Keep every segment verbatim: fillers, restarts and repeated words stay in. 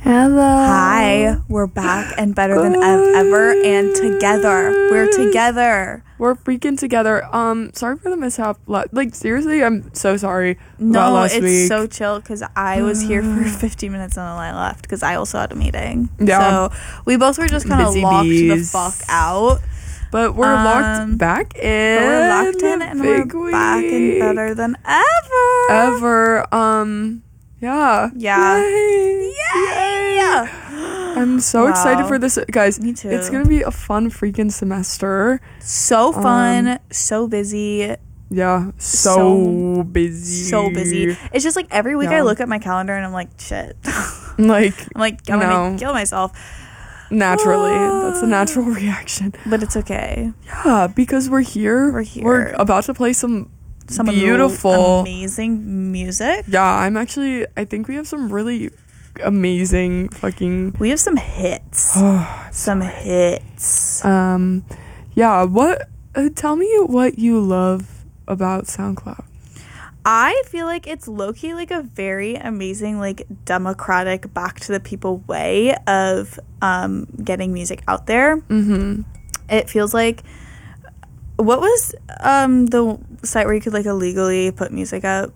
Hello. Hi, we're back and better Good. than ev- ever and together. We're together. We're freaking together. Um, sorry for the mishap. Like, seriously, I'm so sorry No, about last it's week. so chill because I was here for fifteen minutes and then I left because I also had a meeting. Yeah. So we both were just kind of locked bees. the fuck out. But we're um, locked back in. But we're locked in and we're week. back and better than ever. Ever. Um, yeah. Yeah. Yay. Yay. Yay. I'm so wow. excited for this, guys. Me too. It's gonna be a fun freaking semester. So fun, um, so busy. Yeah, so, so busy. So busy. It's just like every week yeah. I look at my calendar and I'm like, shit. Like, I'm like, I'm no. gonna kill myself. Naturally, that's a natural reaction. But it's okay. Yeah, because we're here. We're here. We're about to play some. Some beautiful, amazing music. Yeah, I'm actually. I think we have some really amazing fucking. We have some hits. some hits. Um, yeah. What? Uh, tell me what you love about SoundCloud. I feel like it's low-key like a very amazing, like democratic, back to the people way of um getting music out there. Mm-hmm. It feels like. What was um the site where you could like illegally put music up?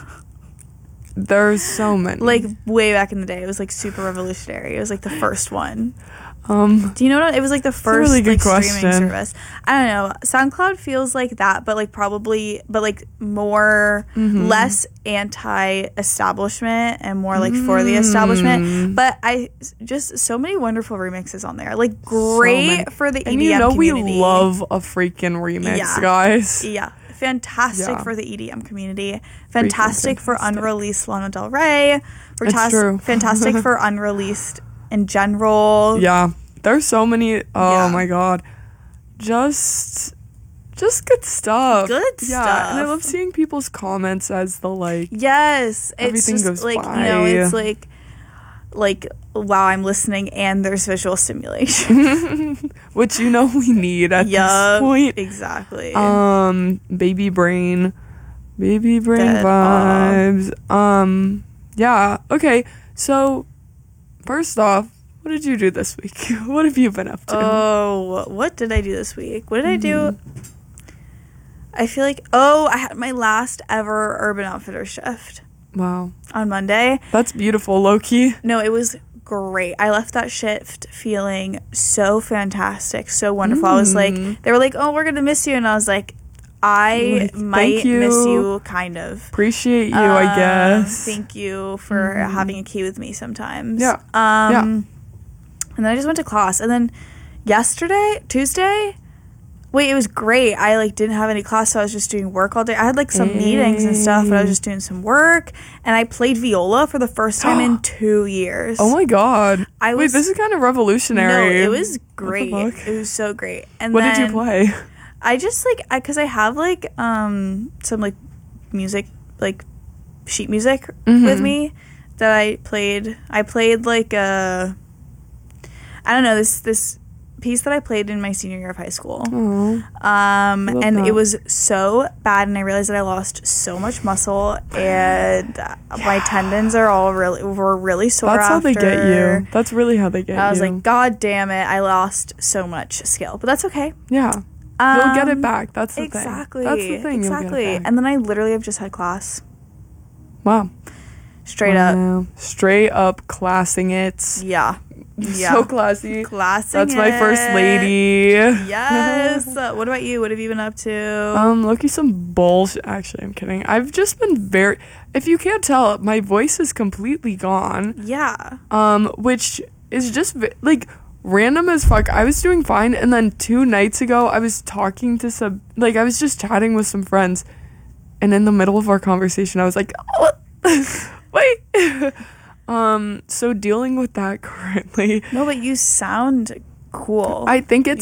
There's so many. Like way back in the day, it was like super revolutionary. It was like the first one. Um, Do you know what? It was like the first really good like question. streaming service. I don't know. SoundCloud feels like that, but like probably, but like more mm-hmm. less anti-establishment and more like for the establishment. But I just so many wonderful remixes on there. Like great so for the E D M and you know community. We love a freaking remix, yeah. guys. Yeah. Fantastic yeah. for the E D M community. fantastic. Fantastic for unreleased Lana Del Rey. It's true. Fantastic for unreleased in general. Yeah. There's so many. Oh yeah. my god. Just just good stuff. Good yeah. stuff. And I love seeing people's comments as the like. Yes. Everything it's just goes like, by. you know, it's like like wow, I'm listening and there's visual stimulation. Which you know we need at yep, this point. Exactly. Um baby brain. Baby brain Dead vibes. Off. Um yeah. Okay. So first off, what did you do this week? What have you been up to? Oh, what did I do this week? What did mm-hmm. I do? I feel like, oh, I had my last ever Urban Outfitters shift. Wow. On Monday. That's beautiful, low-key. No, it was great. I left that shift feeling so fantastic, so wonderful. Mm. I was like, they were like, oh, we're going to miss you. And I was like, I like, might you. miss you, kind of. Appreciate you, uh, I guess. Thank you for mm. having a key with me sometimes. Yeah. Um, yeah. And then I just went to class. And then yesterday, Tuesday, wait, it was great. I, like, didn't have any class, so I was just doing work all day. I had, like, some hey. meetings and stuff, but I was just doing some work. And I played viola for the first time in two years. Oh, my God. I was, wait, this is kind of revolutionary. No, it was great. It was so great. And what then did you play? I just, like, because I, I have, like, um some, like, music, like, sheet music mm-hmm. with me that I played. I played, like, a... I don't know, this this piece that I played in my senior year of high school. Aww. Um, and that. it was so bad, and I realized that I lost so much muscle, and yeah. my tendons are all really were really sore. That's after. how they get you. That's really how they get you. I was you. like, God damn it, I lost so much skill, but that's okay. Yeah, um, you'll get it back. That's the exactly, thing. That's the thing. Exactly. You'll get it back. And then I literally have just had class. Wow. Straight wow. up. Straight up classing it. Yeah. Yeah. So classy. Classing That's it. my first lady. Yes. uh, what about you? What have you been up to? Um, Loki, some bullshit. Actually, I'm kidding. I've just been very. If you can't tell, my voice is completely gone. Yeah. Um, which is just like random as fuck. I was doing fine, and then two nights ago, I was talking to some. Like, I was just chatting with some friends, and in the middle of our conversation, I was like, oh, wait. Um, so dealing with that currently. No, but you sound cool. I think it's